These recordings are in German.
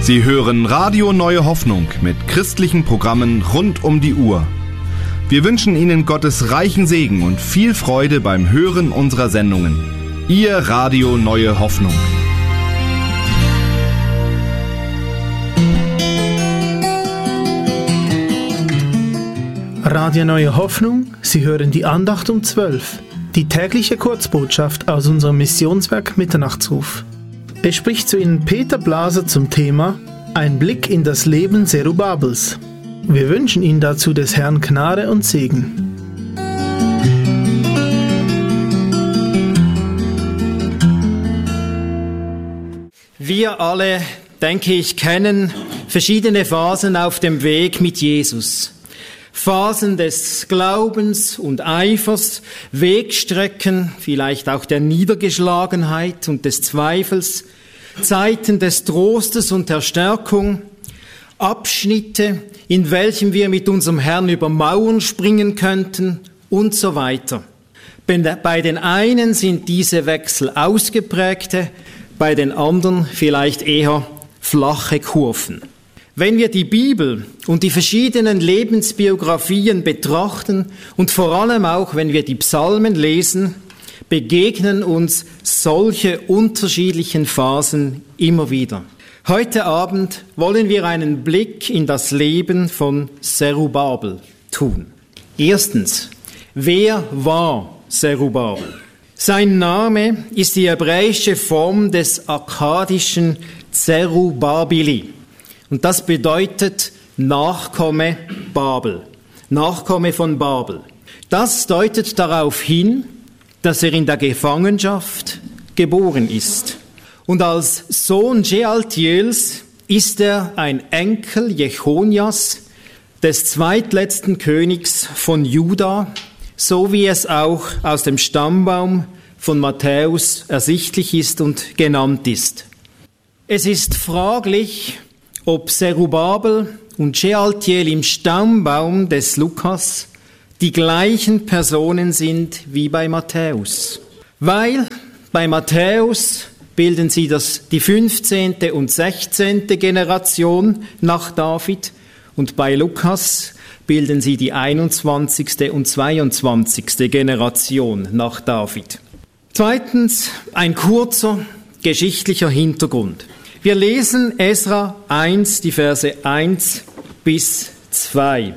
Sie hören Radio Neue Hoffnung mit christlichen Programmen rund um die Uhr. Wir wünschen Ihnen Gottes reichen Segen und viel Freude beim Hören unserer Sendungen. Ihr Radio Neue Hoffnung. Radio Neue Hoffnung, Sie hören die Andacht um 12, die tägliche Kurzbotschaft aus unserem Missionswerk Mitternachtsruf. Es spricht zu Ihnen Peter Blaser zum Thema Ein Blick in das Leben Zerubabels. Wir wünschen Ihnen dazu des Herrn Gnade und Segen. Wir alle, denke ich, kennen verschiedene Phasen auf dem Weg mit Jesus. Phasen des Glaubens und Eifers, Wegstrecken, vielleicht auch der Niedergeschlagenheit und des Zweifels, Zeiten des Trostes und der Stärkung, Abschnitte, in welchen wir mit unserem Herrn über Mauern springen könnten und so weiter. Bei den einen sind diese Wechsel ausgeprägte, bei den anderen vielleicht eher flache Kurven. Wenn wir die Bibel und die verschiedenen Lebensbiografien betrachten und vor allem auch, wenn wir die Psalmen lesen, begegnen uns solche unterschiedlichen Phasen immer wieder. Heute Abend wollen wir einen Blick in das Leben von Zerubabel tun. Erstens, wer war Zerubabel? Sein Name ist die hebräische Form des akkadischen Zerubabili. Und das bedeutet Nachkomme Babel, Nachkomme von Babel. Das deutet darauf hin, dass er in der Gefangenschaft geboren ist. Und als Sohn Shealtiels ist er ein Enkel Jechonias, des zweitletzten Königs von Juda, so wie es auch aus dem Stammbaum von Matthäus ersichtlich ist und genannt ist. Es ist fraglich, ob Zerubabel und Shealtiel im Stammbaum des Lukas die gleichen Personen sind wie bei Matthäus. Weil bei Matthäus bilden sie die 15. und 16. Generation nach David und bei Lukas bilden sie die 21. und 22. Generation nach David. Zweitens, ein kurzer geschichtlicher Hintergrund. Wir lesen Esra 1, die Verse 1 bis 2.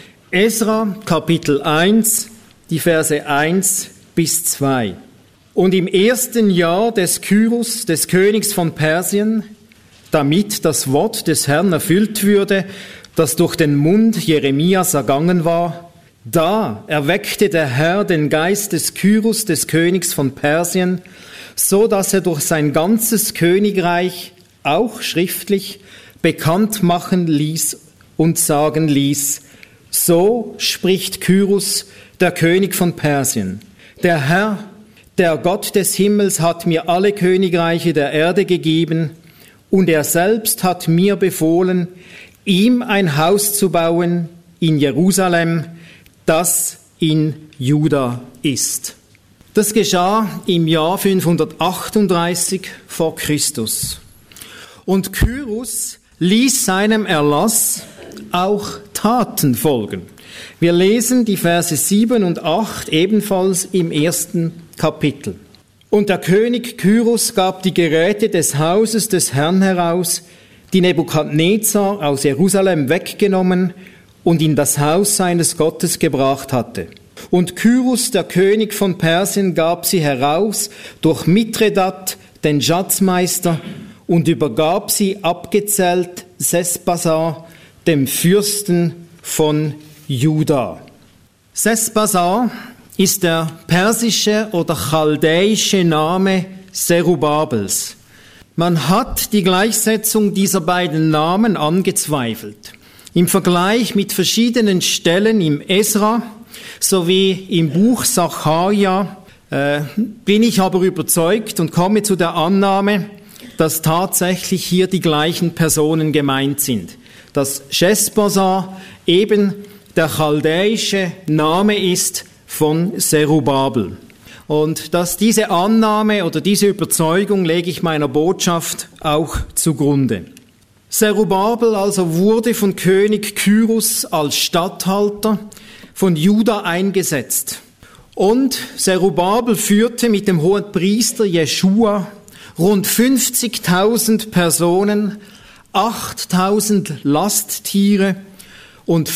Esra, Kapitel 1, die Verse 1 bis 2. Und im ersten Jahr des Kyrus, des Königs von Persien, damit das Wort des Herrn erfüllt würde, das durch den Mund Jeremias ergangen war, da erweckte der Herr den Geist des Kyrus, des Königs von Persien, so dass er durch sein ganzes Königreich auch schriftlich bekannt machen ließ und sagen ließ, so spricht Kyrus, der König von Persien. Der Herr, der Gott des Himmels, hat mir alle Königreiche der Erde gegeben und er selbst hat mir befohlen, ihm ein Haus zu bauen in Jerusalem, das in Juda ist. Das geschah im Jahr 538 vor Christus. Und Kyrus ließ seinem Erlass auch Taten folgen. Wir lesen die Verse 7 und 8 ebenfalls im ersten Kapitel. Und der König Kyrus gab die Geräte des Hauses des Herrn heraus, die Nebukadnezar aus Jerusalem weggenommen und in das Haus seines Gottes gebracht hatte. Und Kyrus, der König von Persien, gab sie heraus durch Mithredat, den Schatzmeister, und übergab sie abgezählt Sesbazar, dem Fürsten von Juda. Sesbazar ist der persische oder chaldäische Name Zerubabels. Man hat die Gleichsetzung dieser beiden Namen angezweifelt. Im Vergleich mit verschiedenen Stellen im Esra sowie im Buch Sacharja bin ich aber überzeugt und komme zu der Annahme, dass tatsächlich hier die gleichen Personen gemeint sind. Dass Sesbazar eben der chaldäische Name ist von Zerubabel. Und dass diese Annahme oder diese Überzeugung lege ich meiner Botschaft auch zugrunde. Zerubabel also wurde von König Kyrus als Statthalter von Juda eingesetzt. Und Zerubabel führte mit dem Hohenpriester Jeschua rund 50.000 Personen, 8.000 Lasttiere und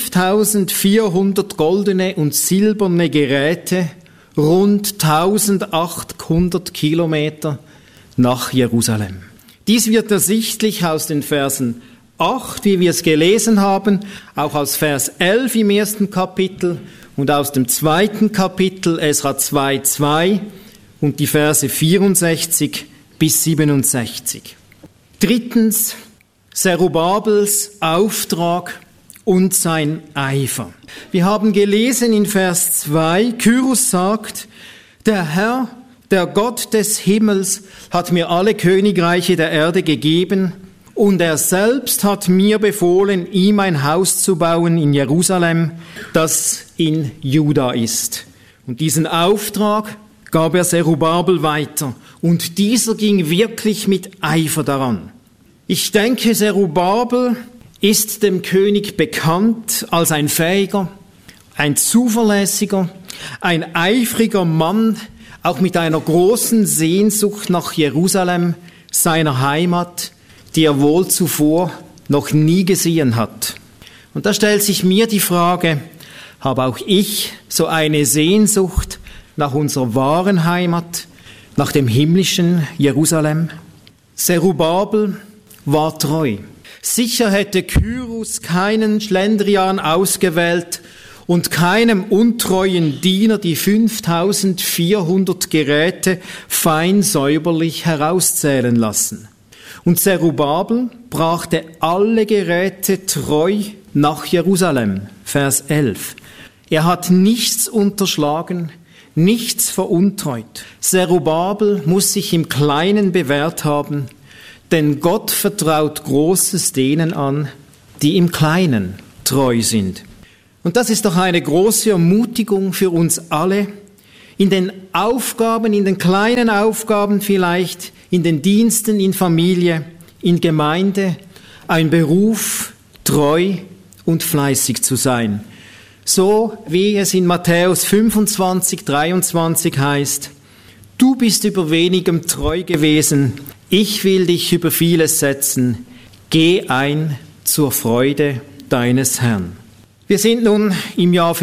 5.400 goldene und silberne Geräte rund 1.800 Kilometer nach Jerusalem. Dies wird ersichtlich aus den Versen 8, wie wir es gelesen haben, auch aus Vers 11 im ersten Kapitel und aus dem zweiten Kapitel Esra 2,2 und die Verse 64 bis 67. Drittens, Zerubabels Auftrag und sein Eifer. Wir haben gelesen in Vers 2, Kyrus sagt, der Herr, der Gott des Himmels, hat mir alle Königreiche der Erde gegeben und er selbst hat mir befohlen, ihm ein Haus zu bauen in Jerusalem, das in Juda ist. Und diesen Auftrag gab er Zerubabel weiter und dieser ging wirklich mit Eifer daran. Ich denke, Zerubabel ist dem König bekannt als ein fähiger, ein zuverlässiger, ein eifriger Mann, auch mit einer großen Sehnsucht nach Jerusalem, seiner Heimat, die er wohl zuvor noch nie gesehen hat. Und da stellt sich mir die Frage, habe auch ich so eine Sehnsucht nach unserer wahren Heimat, nach dem himmlischen Jerusalem? Zerubabel war treu. Sicher hätte Kyrus keinen Schlendrian ausgewählt und keinem untreuen Diener die 5.400 Geräte fein säuberlich herauszählen lassen. Und Zerubabel brachte alle Geräte treu nach Jerusalem. Vers 11. Er hat nichts unterschlagen, nichts veruntreut. Zerubabel muss sich im Kleinen bewährt haben, denn Gott vertraut Großes denen an, die im Kleinen treu sind. Und das ist doch eine große Ermutigung für uns alle, in den Aufgaben, in den kleinen Aufgaben vielleicht, in den Diensten, in Familie, in Gemeinde, ein Beruf, treu und fleißig zu sein. So wie es in Matthäus 25, 23 heißt, du bist über wenigem treu gewesen, ich will dich über vieles setzen, geh ein zur Freude deines Herrn. Wir sind nun im Jahr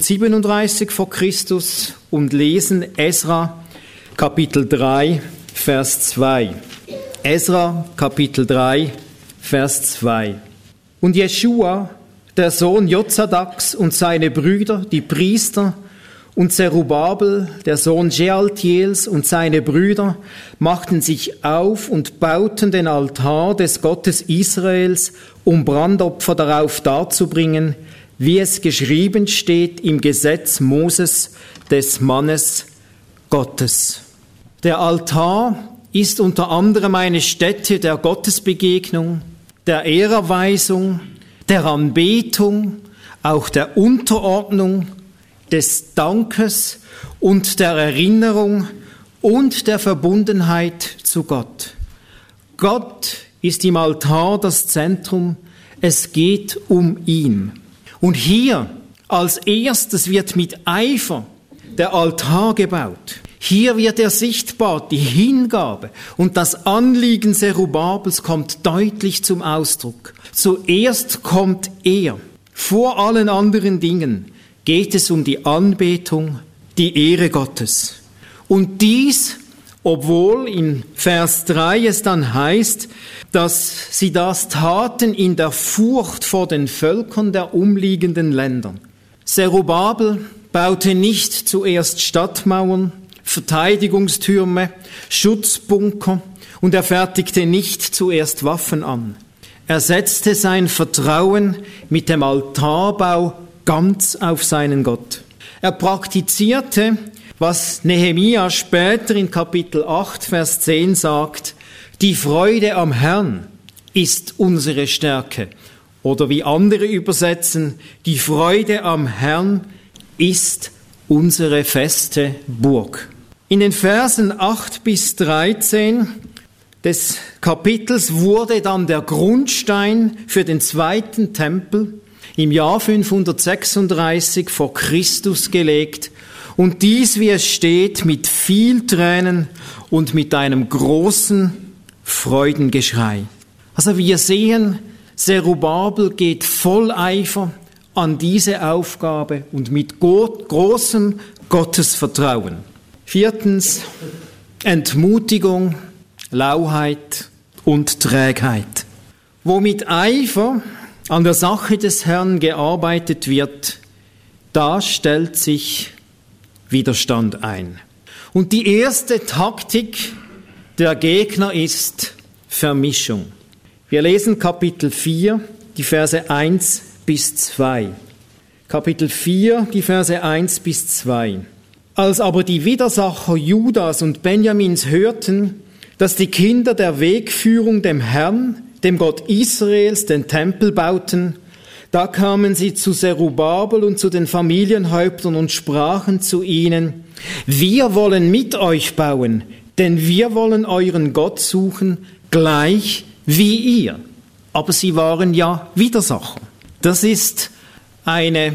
537 vor Christus und lesen Esra Kapitel 3, Vers 2. Esra Kapitel 3, Vers 2. Und Jeschua, der Sohn Jozadaks und seine Brüder, die Priester, und Zerubabel, der Sohn Shealtiels und seine Brüder, machten sich auf und bauten den Altar des Gottes Israels, um Brandopfer darauf darzubringen, wie es geschrieben steht im Gesetz Moses, des Mannes Gottes. Der Altar ist unter anderem eine Stätte der Gottesbegegnung, der Ehrerweisung, der Anbetung, auch der Unterordnung, des Dankes und der Erinnerung und der Verbundenheit zu Gott. Gott ist im Altar das Zentrum, es geht um ihn. Und hier als erstes wird mit Eifer der Altar gebaut. Hier wird er sichtbar, die Hingabe und das Anliegen Zerubabels kommt deutlich zum Ausdruck. Zuerst kommt er, vor allen anderen Dingen geht es um die Anbetung, die Ehre Gottes. Und dies, obwohl in Vers 3 es dann heißt, dass sie das taten in der Furcht vor den Völkern der umliegenden Länder. Zerubabel baute nicht zuerst Stadtmauern, Verteidigungstürme, Schutzbunker und er fertigte nicht zuerst Waffen an. Er setzte sein Vertrauen mit dem Altarbau ganz auf seinen Gott. Er praktizierte, was Nehemia später in Kapitel 8, Vers 10 sagt, die Freude am Herrn ist unsere Stärke. Oder wie andere übersetzen, die Freude am Herrn ist unsere feste Burg. In den Versen 8 bis 13 des Kapitels wurde dann der Grundstein für den zweiten Tempel im Jahr 536 vor Christus gelegt. Und dies, wie es steht, mit viel Tränen und mit einem großen Freudengeschrei. Also wir sehen, Zerubabel geht voll Eifer an diese Aufgabe und mit großem Gottesvertrauen. 4. Entmutigung, Lauheit und Trägheit. Wo mit Eifer an der Sache des Herrn gearbeitet wird, da stellt sich Widerstand ein. Und die erste Taktik der Gegner ist Vermischung. Wir lesen Kapitel 4, die Verse 1 bis 2. Kapitel 4, die Verse 1 bis 2. Als aber die Widersacher Judas und Benjamins hörten, dass die Kinder der Wegführung dem Herrn, dem Gott Israels, den Tempel bauten, da kamen sie zu Zerubabel und zu den Familienhäuptern und sprachen zu ihnen: Wir wollen mit euch bauen, denn wir wollen euren Gott suchen, gleich wie ihr. Aber sie waren ja Widersacher. Das ist eine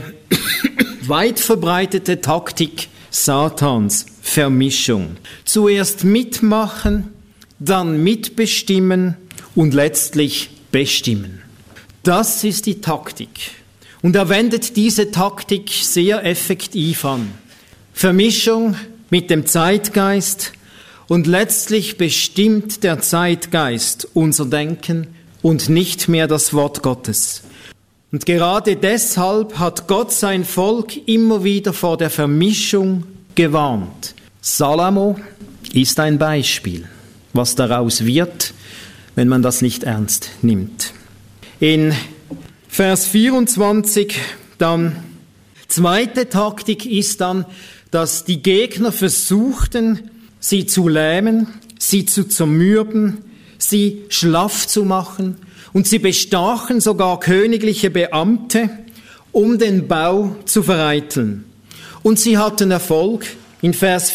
weit verbreitete Taktik Satans, Vermischung. Zuerst mitmachen, dann mitbestimmen und letztlich bestimmen. Das ist die Taktik. Und er wendet diese Taktik sehr effektiv an. Vermischung mit dem Zeitgeist und letztlich bestimmt der Zeitgeist unser Denken und nicht mehr das Wort Gottes. Und gerade deshalb hat Gott sein Volk immer wieder vor der Vermischung gewarnt. Salomo ist ein Beispiel, was daraus wird, wenn man das nicht ernst nimmt. In Vers 24 dann, zweite Taktik ist dann, dass die Gegner versuchten, sie zu lähmen, sie zu zermürben, sie schlaff zu machen, und sie bestachen sogar königliche Beamte, um den Bau zu vereiteln. Und sie hatten Erfolg. In Vers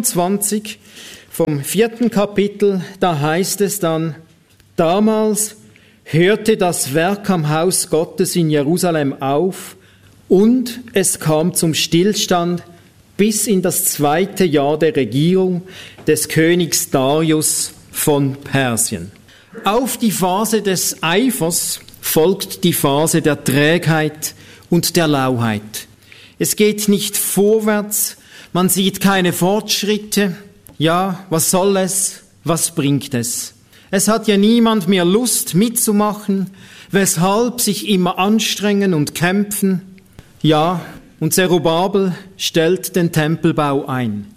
24 vom 4. Kapitel, da heißt es dann: Damals hörte das Werk am Haus Gottes in Jerusalem auf und es kam zum Stillstand bis in das 2. Jahr der Regierung des Königs Darius von Persien. Auf die Phase des Eifers folgt die Phase der Trägheit und der Lauheit. Es geht nicht vorwärts, man sieht keine Fortschritte. Ja, was soll es? Was bringt es? Es hat ja niemand mehr Lust mitzumachen, weshalb sich immer anstrengen und kämpfen. Ja, und Zerubabel stellt den Tempelbau ein.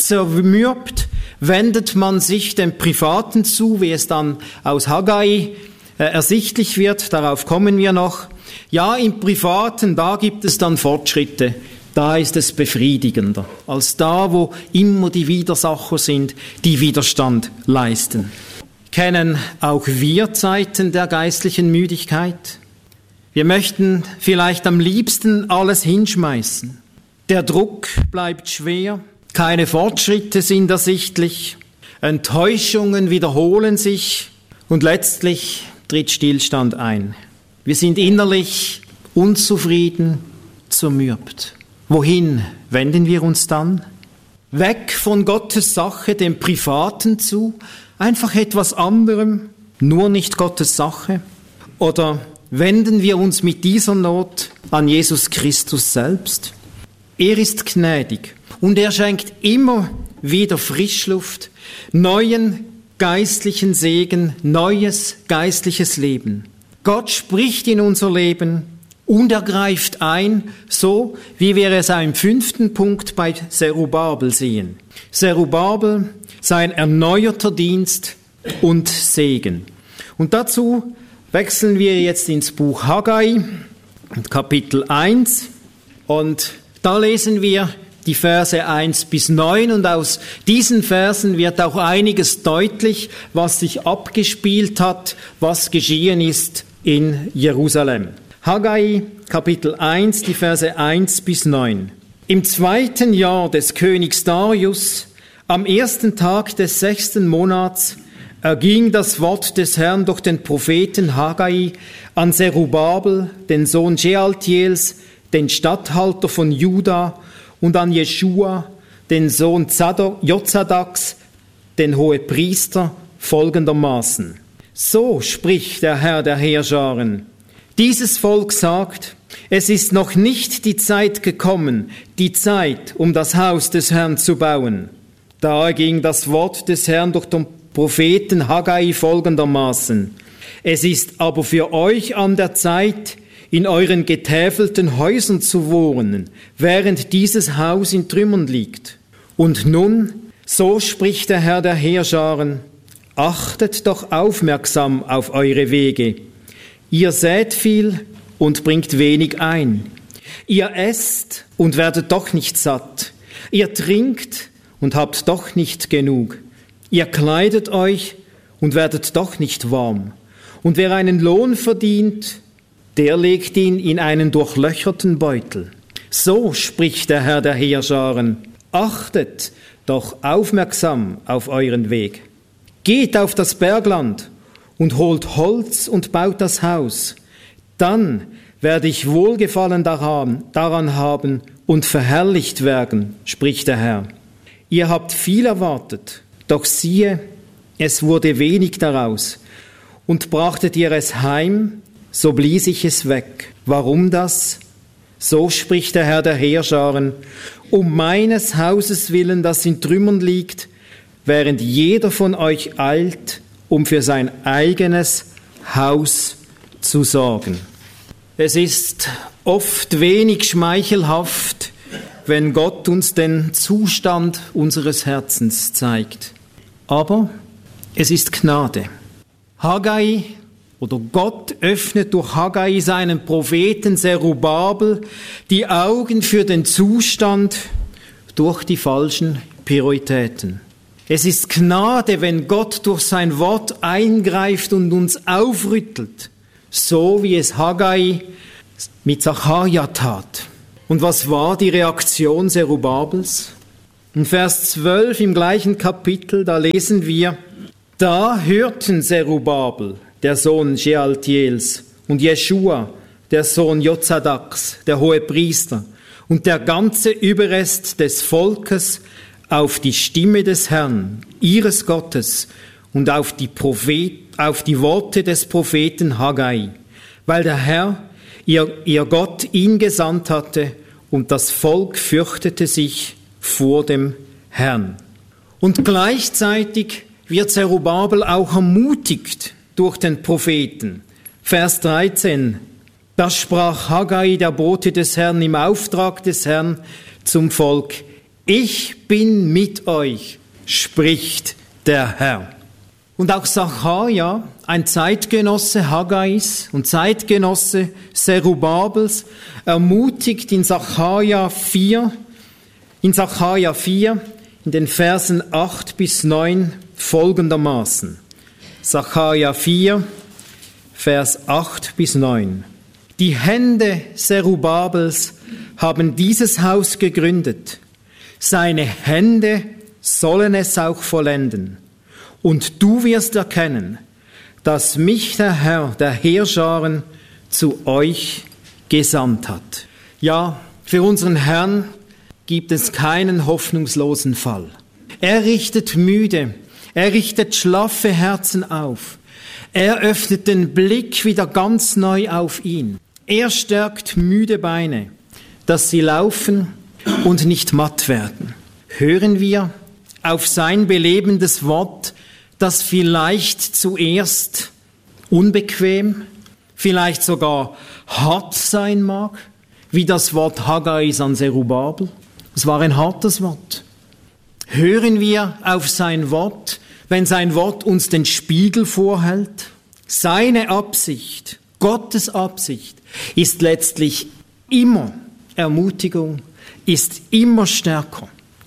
Zermürbt wendet man sich dem Privaten zu, wie es dann aus Haggai ersichtlich wird, darauf kommen wir noch. Ja, im Privaten, da gibt es dann Fortschritte, da ist es befriedigender, als da, wo immer die Widersacher sind, die Widerstand leisten. Kennen auch wir Zeiten der geistlichen Müdigkeit? Wir möchten vielleicht am liebsten alles hinschmeißen. Der Druck bleibt schwer, keine Fortschritte sind ersichtlich, Enttäuschungen wiederholen sich und letztlich tritt Stillstand ein. Wir sind innerlich unzufrieden, zermürbt. Wohin wenden wir uns dann? Weg von Gottes Sache, dem Privaten zu, einfach etwas anderem, nur nicht Gottes Sache? Oder wenden wir uns mit dieser Not an Jesus Christus selbst? Er ist gnädig und er schenkt immer wieder Frischluft, neuen geistlichen Segen, neues geistliches Leben. Gott spricht in unser Leben und er greift ein, so wie wir es im 5. Punkt bei Zerubabel sehen. Zerubabel, sein erneuerter Dienst und Segen. Und dazu wechseln wir jetzt ins Buch Haggai, Kapitel 1, und da lesen wir die Verse 1 bis 9 und aus diesen Versen wird auch einiges deutlich, was sich abgespielt hat, was geschehen ist in Jerusalem. Haggai, Kapitel 1, die Verse 1 bis 9. Im 2. Jahr des Königs Darius, am 1. Tag des 6. Monats, erging das Wort des Herrn durch den Propheten Haggai an Zerubabel, den Sohn Shealtiels, den Statthalter von Juda, und an Jeschua, den Sohn Jozadaks, den Hohepriester, folgendermaßen: So spricht der Herr der Heerscharen. Dieses Volk sagt, es ist noch nicht die Zeit gekommen, die Zeit, um das Haus des Herrn zu bauen. Da erging das Wort des Herrn durch den Propheten Haggai folgendermaßen: Es ist aber für euch an der Zeit, in euren getäfelten Häusern zu wohnen, während dieses Haus in Trümmern liegt. Und nun, so spricht der Herr der Heerscharen, achtet doch aufmerksam auf eure Wege. Ihr sät viel und bringt wenig ein. Ihr esst und werdet doch nicht satt. Ihr trinkt und habt doch nicht genug. Ihr kleidet euch und werdet doch nicht warm. Und wer einen Lohn verdient, der legt ihn in einen durchlöcherten Beutel. So spricht der Herr der Heerscharen: Achtet doch aufmerksam auf euren Weg. Geht auf das Bergland und holt Holz und baut das Haus. Dann werde ich Wohlgefallen daran haben und verherrlicht werden, spricht der Herr. Ihr habt viel erwartet, doch siehe, es wurde wenig daraus. Und brachtet ihr es heim, so blies ich es weg. Warum das? So spricht der Herr der Heerscharen: Um meines Hauses willen, das in Trümmern liegt, während jeder von euch eilt, um für sein eigenes Haus zu sorgen. Es ist oft wenig schmeichelhaft, wenn Gott uns den Zustand unseres Herzens zeigt. Aber es ist Gnade. Haggai oder Gott öffnet durch Haggai seinen Propheten Zerubabel die Augen für den Zustand durch die falschen Prioritäten. Es ist Gnade, wenn Gott durch sein Wort eingreift und uns aufrüttelt, so wie es Haggai mit Zacharja tat. Und was war die Reaktion Zerubabels? In Vers 12 im gleichen Kapitel, da lesen wir: Da hörten Zerubabel, der Sohn Shealtiels, und Jeschua, der Sohn Jozadaks, der Hohepriester, und der ganze Überrest des Volkes auf die Stimme des Herrn, ihres Gottes, und auf die Worte des Propheten Haggai, weil der Herr, ihr Gott, ihn gesandt hatte, und das Volk fürchtete sich vor dem Herrn. Und gleichzeitig wird Zerubabel auch ermutigt durch den Propheten. Vers 13: Da sprach Haggai, der Bote des Herrn, im Auftrag des Herrn zum Volk: Ich bin mit euch, spricht der Herr. Und auch Zacharja, ein Zeitgenosse Haggais und Zeitgenosse Zerubabels, ermutigt in Zacharja 4, in den Versen 8 bis 9 folgendermaßen. Zacharja 4, Vers 8 bis 9. Die Hände Zerubabels haben dieses Haus gegründet. Seine Hände sollen es auch vollenden. Und du wirst erkennen, dass mich der Herr der Heerscharen zu euch gesandt hat. Ja, für unseren Herrn gibt es keinen hoffnungslosen Fall. Er richtet müde, er richtet schlaffe Herzen auf. Er öffnet den Blick wieder ganz neu auf ihn. Er stärkt müde Beine, dass sie laufen und nicht matt werden. Hören wir auf sein belebendes Wort, das vielleicht zuerst unbequem, vielleicht sogar hart sein mag, wie das Wort Haggais an Zerubabel. Es war ein hartes Wort. Hören wir auf sein Wort, wenn sein Wort uns den Spiegel vorhält. Seine Absicht, Gottes Absicht, ist letztlich immer Ermutigung, ist immer Stärkung,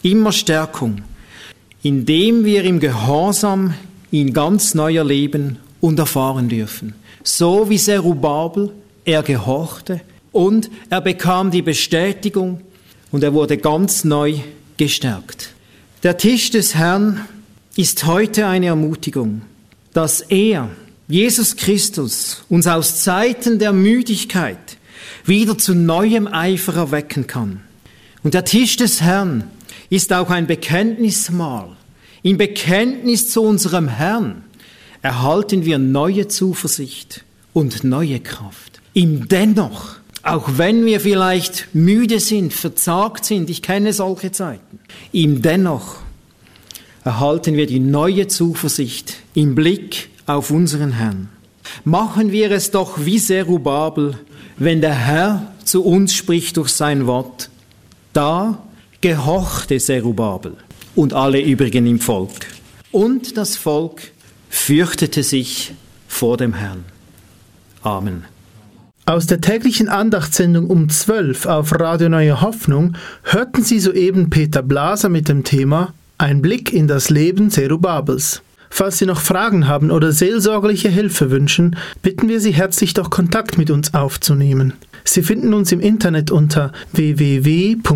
indem wir im Gehorsam ihn ganz neu erleben und erfahren dürfen. So wie Zerubabel, er gehorchte und er bekam die Bestätigung und er wurde ganz neu gestärkt. Der Tisch des Herrn ist heute eine Ermutigung. dass er, Jesus Christus, uns aus Zeiten der Müdigkeit wieder zu neuem Eifer erwecken kann. Und der Tisch des Herrn ist auch ein Bekenntnismahl. Im Bekenntnis zu unserem Herrn erhalten wir neue Zuversicht und neue Kraft. Ihm dennoch, auch wenn wir vielleicht müde sind, verzagt sind, ich kenne solche Zeiten, ihm dennoch erhalten wir die neue Zuversicht im Blick auf unseren Herrn. Machen wir es doch wie Zerubabel, wenn der Herr zu uns spricht durch sein Wort. Da gehorchte Zerubabel und alle übrigen im Volk. Und das Volk fürchtete sich vor dem Herrn. Amen. Aus der täglichen Andachtssendung um 12 auf Radio Neue Hoffnung hörten Sie soeben Peter Blaser mit dem Thema Ein Blick in das Leben Zerubabels. Falls Sie noch Fragen haben oder seelsorgerliche Hilfe wünschen, bitten wir Sie herzlich, doch Kontakt mit uns aufzunehmen. Sie finden uns im Internet unter www.mnr.ch.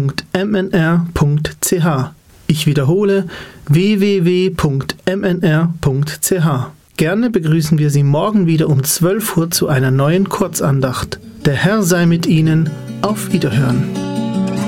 Ich wiederhole, www.mnr.ch. Gerne begrüßen wir Sie morgen wieder um 12 Uhr zu einer neuen Kurzandacht. Der Herr sei mit Ihnen. Auf Wiederhören.